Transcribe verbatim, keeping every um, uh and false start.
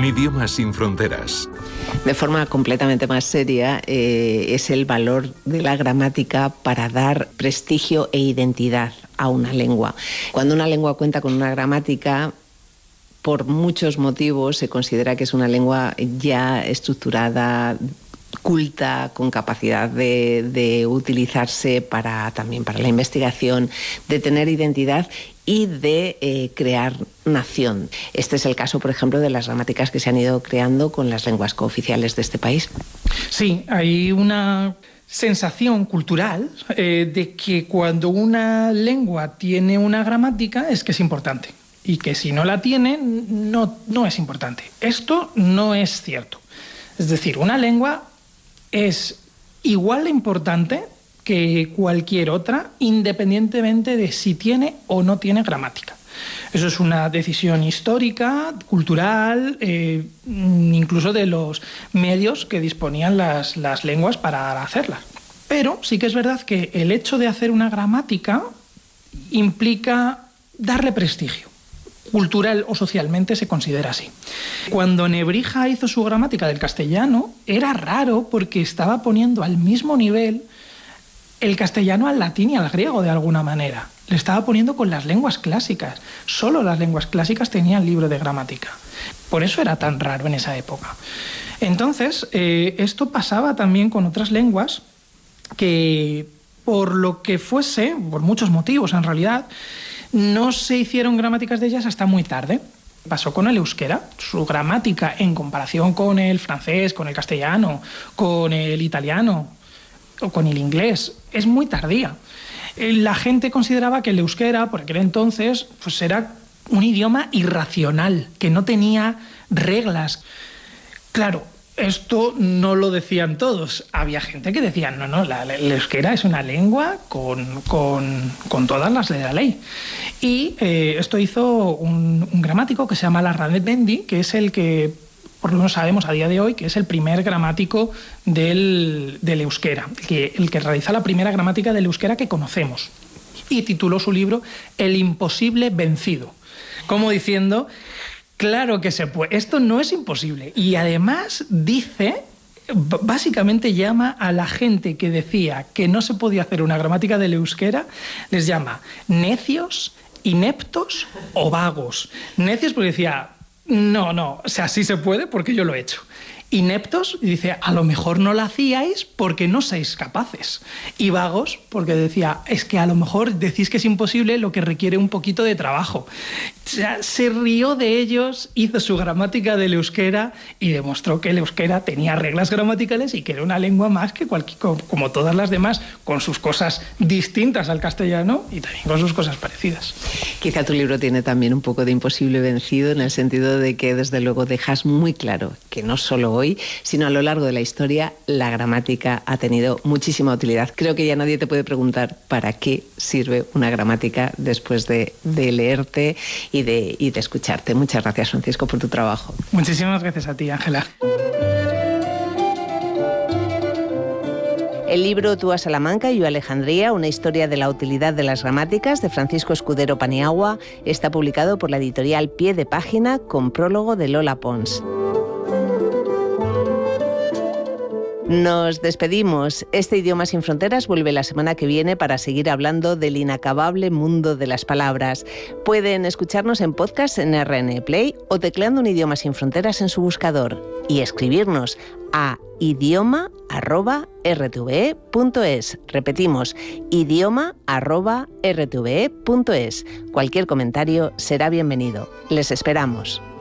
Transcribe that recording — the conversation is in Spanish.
idioma sin fronteras. De forma completamente más seria, eh, es el valor de la gramática para dar prestigio e identidad a una lengua. Cuando una lengua cuenta con una gramática, por muchos motivos se considera que es una lengua ya estructurada, culta, con capacidad de, de utilizarse para, también para la investigación, de tener identidad y de eh, crear nación. Este es el caso, por ejemplo, de las gramáticas que se han ido creando con las lenguas cooficiales de este país. Sí, hay una sensación cultural eh, de que cuando una lengua tiene una gramática es que es importante y que si no la tiene no, no es importante. Esto no es cierto. Es decir, una lengua es igual de importante que cualquier otra, independientemente de si tiene o no tiene gramática. Eso es una decisión histórica, cultural, eh, incluso de los medios que disponían las, las lenguas para hacerlas. Pero sí que es verdad que el hecho de hacer una gramática implica darle prestigio. Cultural o socialmente se considera así. Cuando Nebrija hizo su gramática del castellano, era raro porque estaba poniendo al mismo nivel el castellano al latín y al griego de alguna manera. Le estaba poniendo con las lenguas clásicas. Solo las lenguas clásicas tenían libro de gramática. Por eso era tan raro en esa época. Entonces, eh, esto pasaba también con otras lenguas que, por lo que fuese, por muchos motivos en realidad, no se hicieron gramáticas de ellas hasta muy tarde. Pasó con el euskera. Su gramática en comparación con el francés, con el castellano, con el italiano o con el inglés es muy tardía. La gente consideraba que el euskera, por aquel entonces, pues era un idioma irracional, que no tenía reglas. Claro, esto no lo decían todos. Había gente que decía, no, no, la, el euskera es una lengua con, con, con todas las de la ley. Y eh, esto hizo un, un gramático que se llama Larrañaga, que es el que, por lo menos sabemos a día de hoy, que es el primer gramático del, del euskera, el que, el que realiza la primera gramática del euskera que conocemos. Y tituló su libro El imposible vencido, como diciendo, claro que se puede, esto no es imposible. Y además dice, básicamente llama a la gente que decía que no se podía hacer una gramática del euskera, les llama necios, ineptos o vagos. Necios porque decía, no, no, o sea, sí se puede porque yo lo he hecho. Ineptos, y dice, a lo mejor no la hacíais porque no sois capaces. Y vagos, porque decía, es que a lo mejor decís que es imposible, lo que requiere un poquito de trabajo. O sea, se rió de ellos, hizo su gramática del euskera y demostró que el euskera tenía reglas gramaticales y que era una lengua más que cualquier, como todas las demás, con sus cosas distintas al castellano y también con sus cosas parecidas. Quizá tu libro tiene también un poco de imposible vencido, en el sentido de que desde luego dejas muy claro que no solo hoy, sino a lo largo de la historia, la gramática ha tenido muchísima utilidad. Creo que ya nadie te puede preguntar para qué sirve una gramática después de, de leerte y de, y de escucharte. Muchas gracias, Francisco, por tu trabajo. Muchísimas gracias a ti, Ángela. El libro Tú a Salamanca y yo a Alejandría, una historia de la utilidad de las gramáticas, de Francisco Escudero Paniagua, está publicado por la editorial Pie de Página, con prólogo de Lola Pons. Nos despedimos. Este Idioma sin Fronteras vuelve la semana que viene para seguir hablando del inacabable mundo de las palabras. Pueden escucharnos en podcast en R N Play o tecleando un Idioma sin Fronteras en su buscador y escribirnos a idioma arroba r t v e punto es. Repetimos, idioma arroba r t v e punto es. Cualquier comentario será bienvenido. Les esperamos.